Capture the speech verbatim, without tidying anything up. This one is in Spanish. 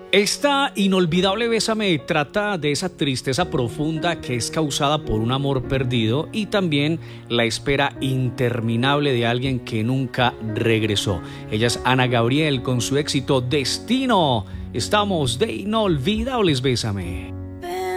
Esta inolvidable Bésame trata de esa tristeza profunda que es causada por un amor perdido y también la espera interminable de alguien que nunca regresó. Ella es Ana Gabriel con su éxito Destino. Estamos de Inolvidables Bésame.